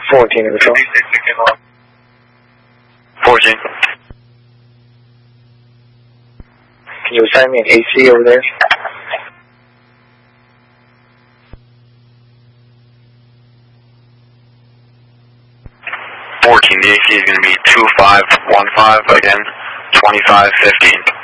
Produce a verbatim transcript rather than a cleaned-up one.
fourteen to control. fourteen. Can you assign me an A C over there? fourteen, the A C is going to be two five one five, again, twenty-five fifteen.